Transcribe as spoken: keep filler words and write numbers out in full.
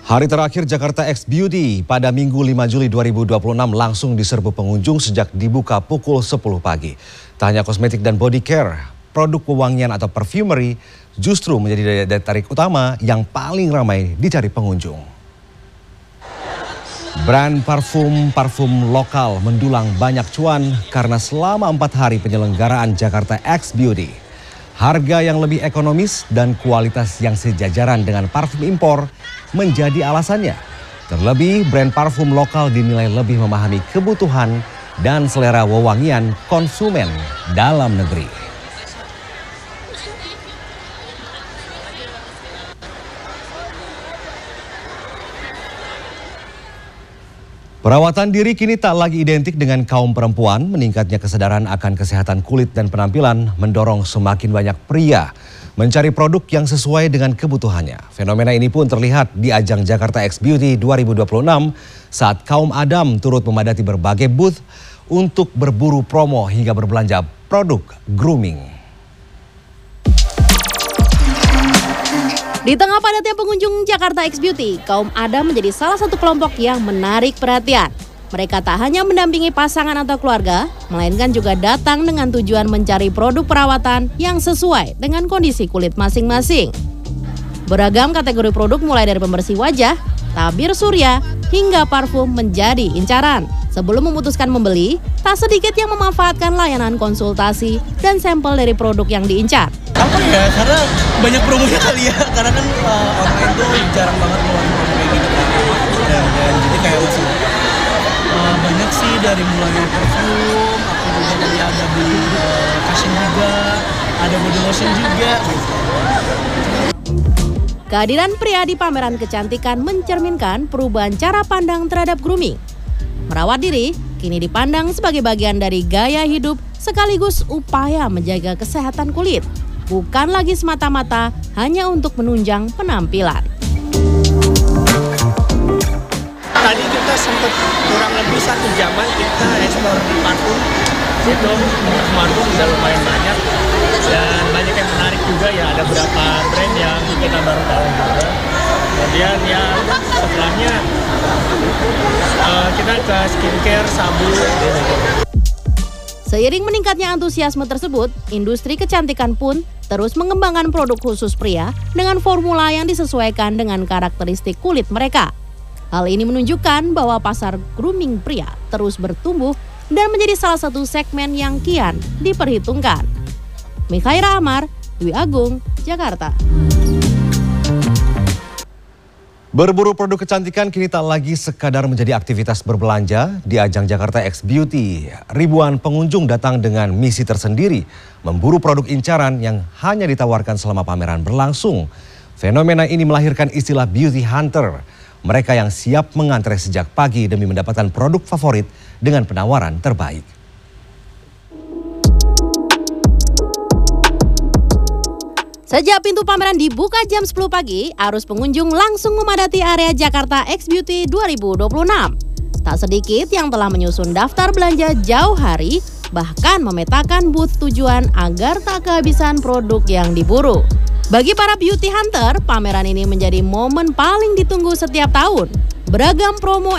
Hari terakhir Jakarta X Beauty pada Minggu lima Juli dua ribu dua puluh enam langsung diserbu pengunjung sejak dibuka pukul sepuluh pagi. Tak hanya kosmetik dan body care, produk pewangian atau perfumery justru menjadi daya tarik utama yang paling ramai dicari pengunjung. Brand parfum-parfum lokal mendulang banyak cuan karena selama empat hari penyelenggaraan Jakarta X Beauty. Harga yang lebih ekonomis dan kualitas yang sejajaran dengan parfum impor menjadi alasannya. Terlebih brand parfum lokal dinilai lebih memahami kebutuhan dan selera wewangian konsumen dalam negeri. Perawatan diri kini tak lagi identik dengan kaum perempuan. Meningkatnya kesadaran akan kesehatan kulit dan penampilan mendorong semakin banyak pria mencari produk yang sesuai dengan kebutuhannya. Fenomena ini pun terlihat di ajang Jakarta X Beauty dua ribu dua puluh enam saat kaum Adam turut memadati berbagai booth untuk berburu promo hingga berbelanja produk grooming. Di tengah padatnya pengunjung Jakarta X Beauty, kaum Adam menjadi salah satu kelompok yang menarik perhatian. Mereka tak hanya mendampingi pasangan atau keluarga, melainkan juga datang dengan tujuan mencari produk perawatan yang sesuai dengan kondisi kulit masing-masing. Beragam kategori produk mulai dari pembersih wajah, tabir surya, hingga parfum menjadi incaran. Sebelum memutuskan membeli, tak sedikit yang memanfaatkan layanan konsultasi dan sampel dari produk yang diincar. Apa ya, karena banyak promonya kali ya, karena kan uh, online tuh jarang banget ngeluarin promo kayak gitu kan. Dan, dan jadi kayak masih uh, banyak sih dari mulai parfum, aku juga tadi ada beli uh, cushion juga, ada body lotion juga. Kehadiran pria di pameran kecantikan mencerminkan perubahan cara pandang terhadap grooming. Merawat diri kini dipandang sebagai bagian dari gaya hidup sekaligus upaya menjaga kesehatan kulit. Bukan lagi semata-mata hanya untuk menunjang penampilan. Tadi kita sempat kurang lebih satu jaman kita eksplor di parfum. Itu parfum udah lumayan banyak dan banyak yang menarik juga ya. Ada beberapa brand yang kita baru tahu juga. Kemudian ya setelahnya uh, kita ke skincare, sabun. Seiring meningkatnya antusiasme tersebut, industri kecantikan pun terus mengembangkan produk khusus pria dengan formula yang disesuaikan dengan karakteristik kulit mereka. Hal ini menunjukkan bahwa pasar grooming pria terus bertumbuh dan menjadi salah satu segmen yang kian diperhitungkan. Mikhaira Amar, Dwi Agung, Jakarta. Berburu produk kecantikan kini tak lagi sekadar menjadi aktivitas berbelanja. Di ajang Jakarta X Beauty, ribuan pengunjung datang dengan misi tersendiri, memburu produk incaran yang hanya ditawarkan selama pameran berlangsung. Fenomena ini melahirkan istilah beauty hunter. Mereka yang siap mengantre sejak pagi demi mendapatkan produk favorit dengan penawaran terbaik. Sejak pintu pameran dibuka jam sepuluh pagi, arus pengunjung langsung memadati area Jakarta X Beauty dua ribu dua puluh enam. Tak sedikit yang telah menyusun daftar belanja jauh hari, bahkan memetakan booth tujuan agar tak kehabisan produk yang diburu. Bagi para beauty hunter, pameran ini menjadi momen paling ditunggu setiap tahun. Beragam promo